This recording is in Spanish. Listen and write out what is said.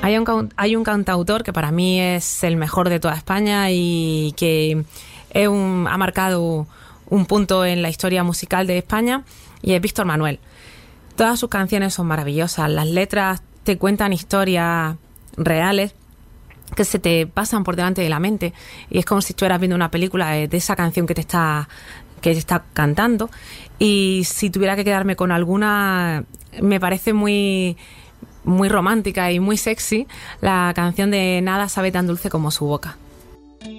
Hay un cantautor que para mí es el mejor de toda España y que ha marcado un punto en la historia musical de España, y es Víctor Manuel. Todas sus canciones son maravillosas, las letras te cuentan historias reales que se te pasan por delante de la mente, y es como si estuvieras viendo una película de esa canción que te está cantando. Y si tuviera que quedarme con alguna, me parece muy, muy romántica y muy sexy la canción de Nada sabe tan dulce como su boca.